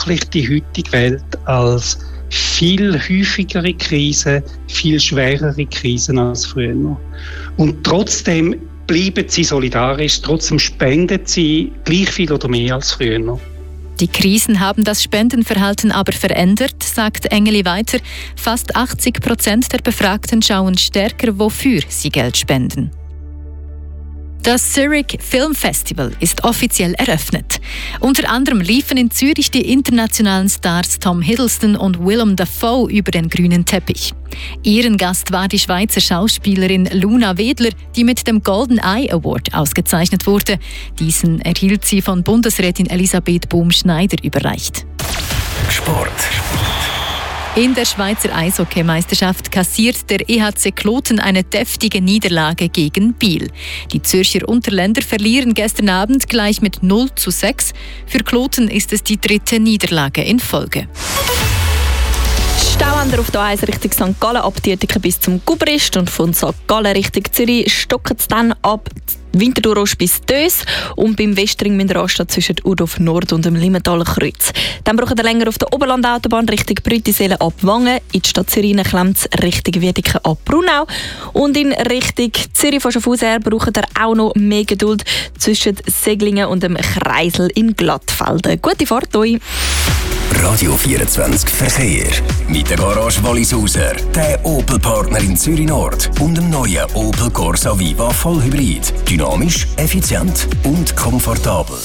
wirklich die heutige Welt als viel häufigere Krisen, viel schwerere Krisen als früher. Und trotzdem bleiben sie solidarisch, trotzdem spenden sie gleich viel oder mehr als früher. Die Krisen haben das Spendenverhalten aber verändert, sagt Engeli weiter. Fast 80% der Befragten schauen stärker, wofür sie Geld spenden. Das Zurich Film Festival ist offiziell eröffnet. Unter anderem liefen in Zürich die internationalen Stars Tom Hiddleston und Willem Dafoe über den grünen Teppich. Ehrengast war die Schweizer Schauspielerin Luna Wedler, die mit dem Golden Eye Award ausgezeichnet wurde. Diesen erhielt sie von Bundesrätin Elisabeth Bohm-Schneider überreicht. Sport. In der Schweizer Eishockeymeisterschaft kassiert der EHC Kloten eine deftige Niederlage gegen Biel. Die Zürcher Unterländer verlieren gestern Abend gleich mit 0:6. Für Kloten ist es die 3. Niederlage in Folge. Stauender auf der A1 Richtung St. Gallen ab Dietiken bis zum Gubrist und von St. Gallen Richtung Zürich stocken es dann ab Winterthur bis Dös und beim Westring müssen wir anstehen zwischen Urdorf Nord und dem Limmentaler Kreuz. Dann brauchen wir länger auf der Oberlandautobahn Richtung Brütiselen ab Wangen, in die Stadt Zürich klemmt es Richtung Wiedeke ab Brunau und in Richtung Zürich von Schaffhausen her braucht ihr auch noch mehr Geduld zwischen Seglingen und dem Kreisel in Glattfelden. Gute Fahrt euch! Radio 24 Verkehr. Mit der Garage Wallisauser, der Opel-Partner in Zürich Nord und dem neuen Opel Corsa Viva Vollhybrid. Dynamisch, effizient und komfortabel.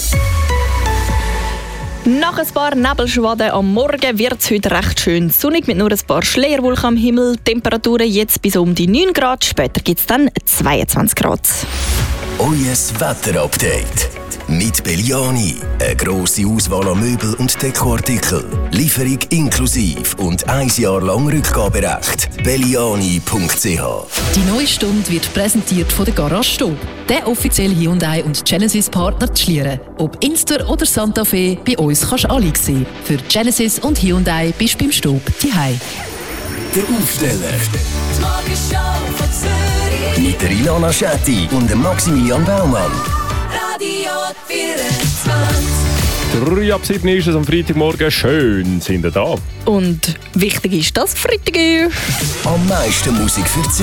Nach ein paar Nebelschwaden am Morgen wird es heute recht schön sonnig mit nur ein paar Schleierwolken am Himmel. Temperaturen jetzt bis um die 9 Grad, später gibt es dann 22 Grad. Eues Wetterupdate. Mit Belliani. Eine grosse Auswahl an Möbel und Dekoartikeln. Lieferung inklusiv und 1 Jahr lang Rückgaberecht. Belliani.ch. Die neue Stunde wird präsentiert von der Garage Stob, der offizielle Hyundai und Genesis Partner zu Schlieren. Ob Inster oder Santa Fe, bei uns kannst du alle sehen. Für Genesis und Hyundai bist du beim Stob daheim. Der Aufsteller. Die Morgenshow von Zürich. Mit der Ilana Schetti und dem Maximilian Baumann. Radio 24. 6:03 ist es am Freitagmorgen. Schön sind ihr da. Und wichtig ist, dass Freitag ist. Am meisten Musik für die